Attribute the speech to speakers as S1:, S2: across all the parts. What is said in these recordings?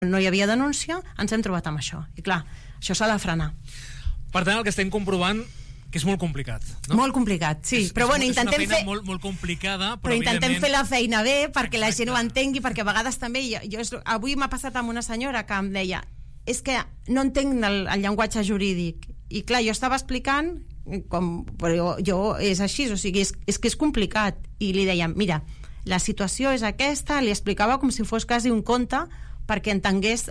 S1: no hi havia denúncia, ens hem trobat amb això. I clar, això s'ha de frenar.
S2: Per tant, el que estem comprovant que és molt complicat, no?
S1: Molt complicat, sí. Però bueno, intentem fer...
S2: És una feina molt complicada,
S1: però intentem fer la feina bé perquè la gent ho entengui, perquè a vegades també... Avui m'ha passat amb una senyora que em deia és que no entenc el llenguatge jurídic. I clar, jo estava explicant però jo és així, o sigui, és que és complicat. I li dèiem, mira, la situació és aquesta, li explicava com si fos quasi un conte perquè entengués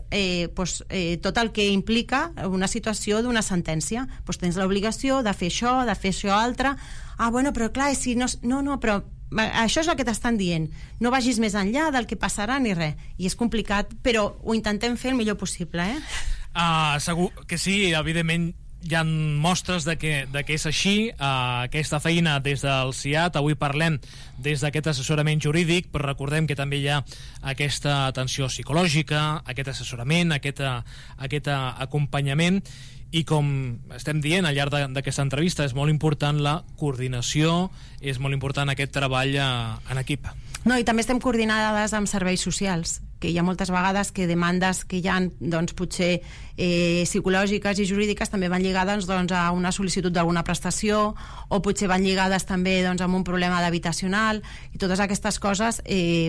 S1: tot el que implica una situació d'una sentència. Tens l'obligació de fer això altre. Bueno, però clar, si no, però això és el que t'estan dient, no vagis més enllà del que passarà ni res, i és complicat, però ho intentem fer el millor possible,
S2: segur que sí, evidentment hi ha mostres de que és així. Aquesta feina des del CIAT, avui parlem des d'aquest assessorament jurídic, però recordem que també hi ha aquesta atenció psicològica, aquest assessorament, aquest acompanyament, i com estem dient al llarg d'aquesta entrevista, és molt important la coordinació, és molt important aquest treball en equip.
S1: No, i també estem coordinades amb serveis socials, que hi ha moltes vegades que demandes que hi ha, doncs, potser psicològiques i jurídiques també van lligades a una sol·licitud d'alguna prestació, o potser van lligades també amb un problema d'habitacional, i totes aquestes coses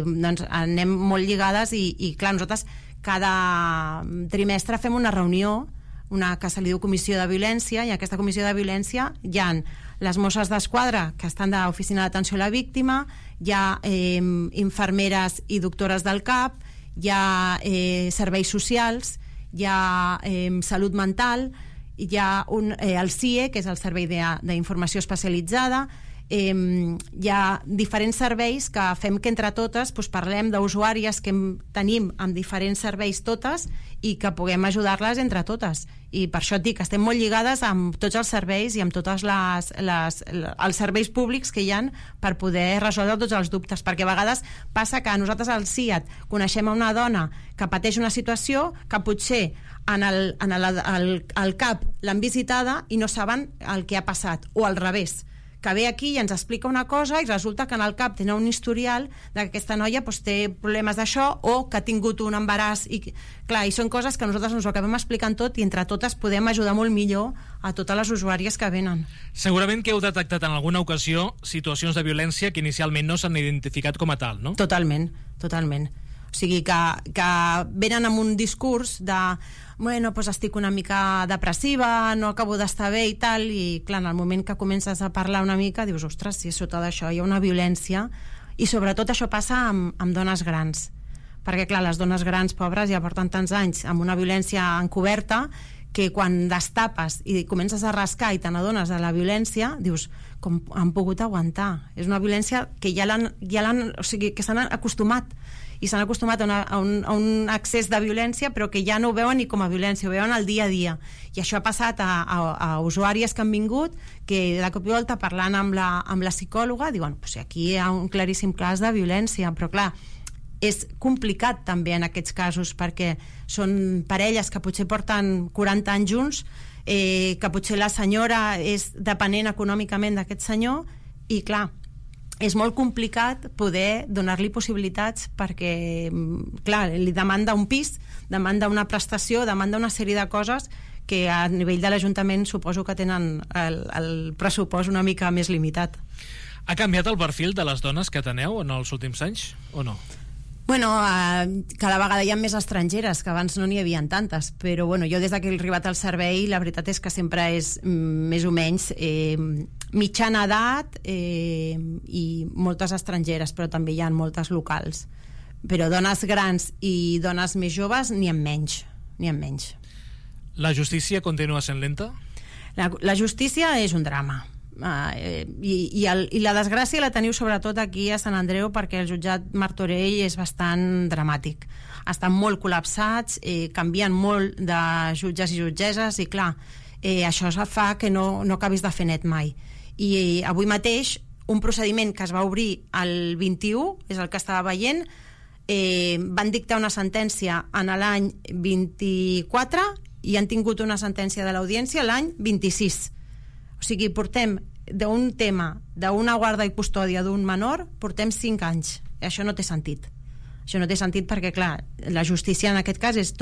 S1: anem molt lligades, i clar, nosaltres cada trimestre fem una reunió, que se li diu comissió de violència, i en aquesta comissió de violència hi ha les Mosses d'Esquadra, que estan de l'oficina d'atenció a la víctima, hi ha infermeres i doctores del CAP, hi ha serveis socials, hi ha salut mental, hi ha el CIE, que és el Servei d'Informació Especialitzada. Hi ha diferents serveis que fem que entre totes parlem d'usuàries que tenim amb diferents serveis totes, i que puguem ajudar-les entre totes. I per això et dic que estem molt lligades amb tots els serveis i amb tots els serveis públics que hi ha per poder resoldre tots els dubtes, perquè a vegades passa que nosaltres al CIAT coneixem una dona que pateix una situació que potser al CAP l'han visitada i no saben el que ha passat, o al revés, que ve aquí i ens explica una cosa i resulta que en el CAP tenen un historial que aquesta noia té problemes d'això, o que ha tingut un embaràs, i clar, i són coses que nosaltres ens ho acabem explicant tot, i entre totes podem ajudar molt millor a totes les usuàries que venen.
S2: Segurament que heu detectat en alguna ocasió situacions de violència que inicialment no s'han identificat com a tal, no?
S1: Totalment. O sigui, que venen amb un discurs de estic una mica depressiva, no acabo d'estar bé i tal, i clar, en el moment que comences a parlar una mica dius, ostres, si sota d'això hi ha una violència, i sobretot això passa amb dones grans, perquè clar, les dones grans pobres ja porten tants anys amb una violència encoberta que quan destapes i comences a rascar i te n'adones de la violència, dius, com han pogut aguantar? És una violència que o sigui, que s'han acostumat, i s'han acostumat a un excés de violència, però que ja no ho veuen ni com a violència, ho veuen al dia a dia. I això ha passat a usuàries que han vingut, que de cop i volta parlant amb la psicòloga diuen, aquí hi ha un claríssim cas de violència, però clar, és complicat també en aquests casos, perquè són parelles que potser porten 40 anys junts, que potser la senyora és dependent econòmicament d'aquest senyor, i clar, és molt complicat poder donar-li possibilitats, perquè clar, li demanda un pis, demanda una prestació, demanda una sèrie de coses que a nivell de l'Ajuntament suposo que tenen el pressupost una mica més limitat.
S2: Ha canviat el perfil de les dones que teneu en els últims anys o no?
S1: Cada vegada hi ha més estrangeres, que abans no n'hi havia tantes, però jo des que he arribat al servei la veritat és que sempre és més o menys mitjana edat, i moltes estrangeres, però també hi ha moltes locals, però dones grans i dones més joves n'hi ha menys.
S2: La justícia continua sent lenta?
S1: La justícia és un drama. I la desgràcia la teniu sobretot aquí a Sant Andreu, perquè el jutjat Martorell és bastant dramàtic, estan molt col·lapsats, canvien molt de jutges i jutgesses, i clar, això fa que no acabis de fer net mai. I avui mateix un procediment que es va obrir el 21, és el que estava veient, van dictar una sentència en l'any 24 i han tingut una sentència de l'audiència l'any 26. O sigui, portem d'un tema d'una guarda i custòdia d'un menor, portem 5 anys. I això no té sentit. Això no té sentit perquè, clar, la justícia en aquest cas és